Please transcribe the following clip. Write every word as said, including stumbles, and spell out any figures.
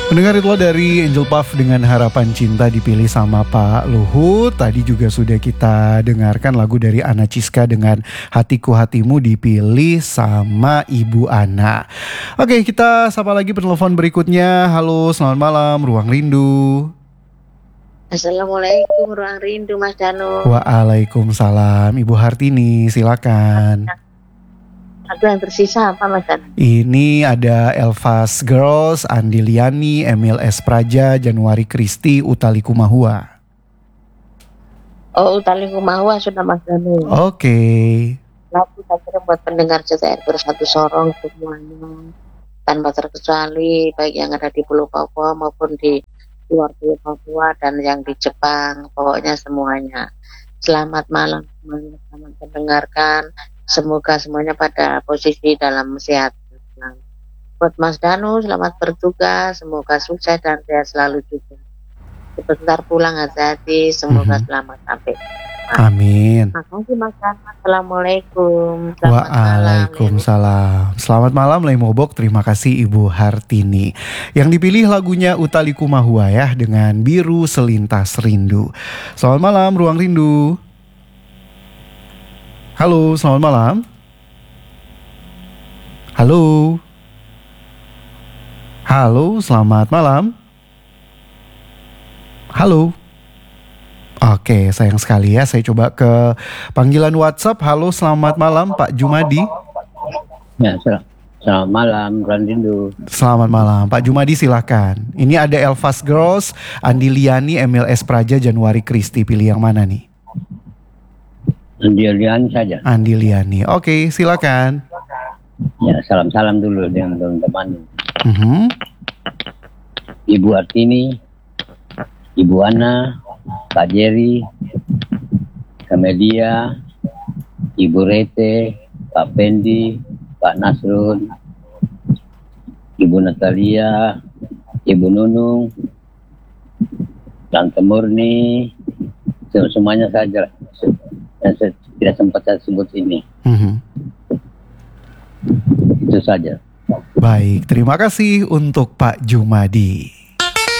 Mendengar itu dari Angel Puff dengan Harapan Cinta dipilih sama Pak Luhut. Tadi juga sudah kita dengarkan lagu dari Ana Ciska dengan Hatiku Hatimu dipilih sama Ibu Ana. Oke, kita sapa lagi penelpon berikutnya. Halo, selamat malam, Ruang Rindu. Assalamualaikum, Ruang Rindu, Mas Danu. Waalaikumsalam, Ibu Hartini, silakan. Lagu yang tersisa apa, Mas Danu? Ini ada Elvas Girls, Andi Liani, Emil S. Praja, Januari Kristi, Utali Kumahua. Oh, Utali Kumahua sudah, Mas Danu. Oke. Okay. Lagu saya buat pendengar C T R Bersatu Sorong semuanya, tanpa terkecuali, baik yang ada di Pulau Papua maupun di luar Pulau Papua dan yang di Jepang, pokoknya semuanya. Selamat malam semuanya, selamat mendengarkan. Semoga semuanya pada posisi dalam sehat. Buat Mas Danu, selamat bertugas, semoga sukses dan sehat selalu juga. Sebentar pulang hati-hati, semoga mm-hmm. selamat sampai. Amin. Makasih Mas Danu. Assalamualaikum. Selamat Waalaikumsalam. Malam, Selamat malam Lemobok. Terima kasih Ibu Hartini. Yang dipilih lagunya Utali Kumahua ya dengan Biru Selintas Rindu. Selamat malam Ruang Rindu. Halo, selamat malam. Halo. Halo, selamat malam. Halo. Oke, sayang sekali ya. Saya coba ke panggilan WhatsApp. Halo, selamat malam Pak Jumadi. Ya, selamat malam, Ruang Rindu. Selamat malam, Pak Jumadi silahkan. Ini ada Elvas Girls, Andi Liani, Emil S. Praja, Januari Kristi. Pilih yang mana nih? Andi Liani saja. Andi Liani. Oke, silakan. Ya, salam-salam dulu dengan teman-teman. Uh-huh. Ibu Artini, Ibu Ana, Pak Jerry, Kamelia, Ibu Rete, Pak Pendi, Pak Nasrun, Ibu Natalia, Ibu Nunung, Tante Murni, semuanya saja. Yang saya tidak sempat saya sebut ini. Mm-hmm. Itu saja. Baik, terima kasih untuk Pak Jumadi.